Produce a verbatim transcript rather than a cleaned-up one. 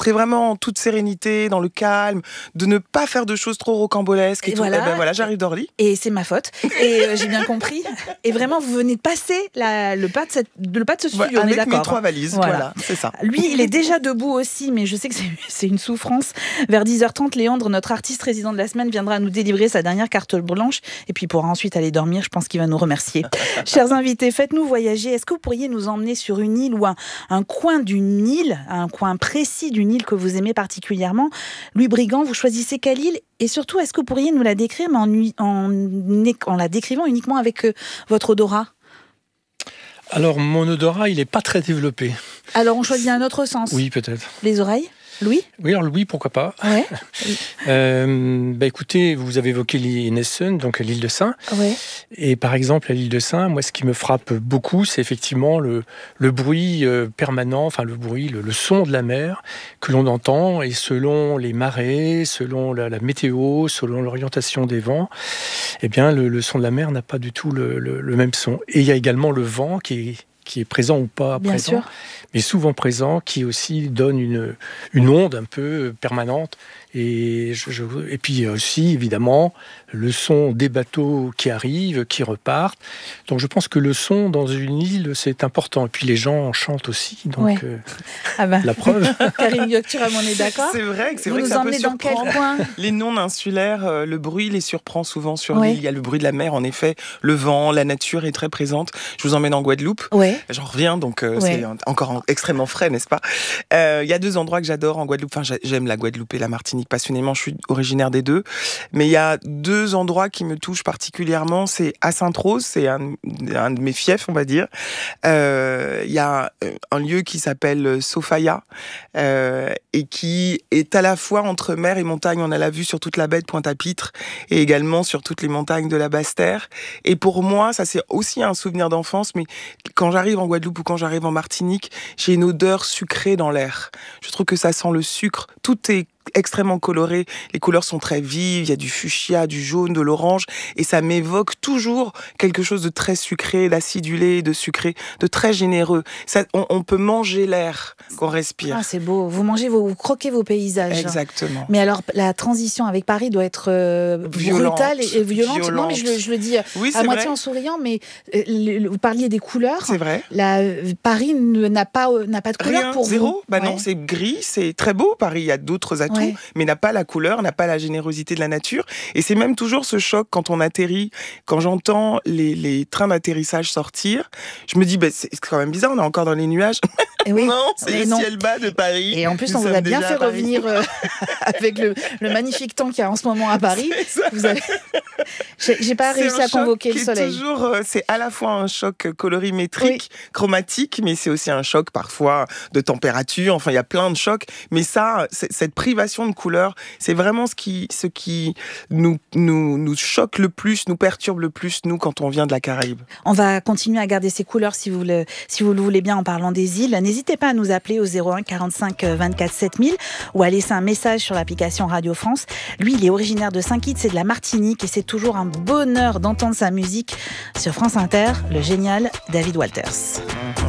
rentrer vraiment en toute sérénité, dans le calme, de ne pas faire de choses trop rocambolesques et, et tout. Voilà. Et ben voilà, j'arrive d'Orly. Et c'est ma faute. Et euh, j'ai bien compris. Et vraiment, vous venez de passer la, le, pas de cette, le pas de ce studio, ouais, on est d'accord. Avec mes trois valises, voilà, voilà c'est ça. Lui, il est déjà debout aussi, mais je sais que c'est, c'est une souffrance. Vers dix heures trente, Léandre, notre artiste résident de la semaine, viendra nous délivrer sa dernière carte blanche. Et puis, il pourra ensuite aller dormir. Je pense qu'il va nous remercier. Chers invités, faites-nous voyager. Est-ce que vous pourriez nous emmener sur une île ou un, un coin d'une île, un coin précis d'une île que vous aimez particulièrement? Louis Brigand, vous choisissez quelle île? Et surtout, est-ce que vous pourriez nous la décrire, mais en, en, en la décrivant uniquement avec euh, votre odorat? Alors, mon odorat, il n'est pas très développé. Alors, on choisit un autre sens. Oui, peut-être. Les oreilles? Louis? Oui, alors Louis, pourquoi pas. Ouais. euh, bah écoutez, vous avez évoqué l'île Nessun, donc l'île de Sein. Ouais. Et par exemple, à l'île de Sein, moi, ce qui me frappe beaucoup, c'est effectivement le, le bruit euh, permanent, enfin le bruit, le, le son de la mer que l'on entend. Et selon les marées, selon la, la météo, selon l'orientation des vents, eh bien, le, le son de la mer n'a pas du tout le, le, le même son. Et il y a également le vent qui est qui est présent ou pas Bien présent, sûr. mais souvent présent, qui aussi donne une, une onde un peu permanente. Et, je, je, et puis aussi, évidemment, le son des bateaux qui arrivent, qui repartent. Donc je pense que le son dans une île, c'est important. Et puis les gens chantent aussi, donc ouais. euh, ah ben. la preuve. Karine Yocturam, on est d'accord. C'est vrai que, c'est Vous vrai nous que ça emmenez peut dans quel coin? Les non-insulaires, euh, le bruit les surprend souvent sur ouais. l'île. Il y a le bruit de la mer, en effet, le vent, la nature est très présente. Je vous emmène en Guadeloupe. Ouais. J'en reviens, donc euh, ouais. c'est encore extrêmement frais, n'est-ce pas? euh, Il y a deux endroits que j'adore en Guadeloupe. Enfin, j'aime la Guadeloupe et la Martinique passionnément. Je suis originaire des deux. Mais il y a deux endroits qui me touchent particulièrement. C'est à Sainte-Rose, c'est un, un de mes fiefs, on va dire. Euh, il y a un lieu qui s'appelle Sofaya euh, et qui est à la fois entre mer et montagne. On a la vue sur toute la baie de Pointe-à-Pitre et également sur toutes les montagnes de la Basse-Terre. Et pour moi, ça c'est aussi un souvenir d'enfance, mais quand j'arrive en Guadeloupe ou quand j'arrive en Martinique, j'ai une odeur sucrée dans l'air. Je trouve que ça sent le sucre. Tout est extrêmement coloré, les couleurs sont très vives, il y a du fuchsia, du jaune, de l'orange, et ça m'évoque toujours quelque chose de très sucré, d'acidulé, de sucré, de très généreux. Ça, on, on peut manger l'air qu'on respire. Ah, c'est beau, vous mangez, vos, vous croquez vos paysages. Exactement. Mais alors, la transition avec Paris doit être euh, brutale et, et violente. violente. Non, mais je le, je le dis oui, à moitié vrai. en souriant, mais euh, le, vous parliez des couleurs. C'est vrai. La, Paris n'a pas, n'a pas de couleur Rien, pour zéro. vous. Bah ouais. non, c'est gris, c'est très beau. Paris, il y a d'autres atouts. Ouais. Mais n'a pas la couleur, n'a pas la générosité de la nature. Et c'est même toujours ce choc quand on atterrit, quand j'entends les, les trains d'atterrissage sortir, je me dis, bah, c'est quand même bizarre, on est encore dans les nuages. Et oui. Non, c'est et le non. ciel bas de Paris. Et en plus, Nous on vous a bien fait revenir euh, avec le, le magnifique temps qu'il y a en ce moment à Paris. Vous avez... J'ai, j'ai pas c'est réussi à convoquer le soleil. Toujours, euh, c'est à la fois un choc colorimétrique, oui. chromatique, mais c'est aussi un choc parfois de température. Enfin, il y a plein de chocs. Mais ça, cette privation de couleurs, c'est vraiment ce qui, ce qui nous, nous, nous choque le plus, nous perturbe le plus, nous, quand on vient de la Caraïbe. On va continuer à garder ces couleurs si vous le, si vous le voulez bien en parlant des îles. N'hésitez pas à nous appeler au zéro un quarante-cinq vingt-quatre sept mille ou à laisser un message sur l'application Radio France. Lui, il est originaire de Saint-Kitts, c'est de la Martinique et c'est toujours un bonheur d'entendre sa musique sur France Inter, le génial David Walters. Mmh.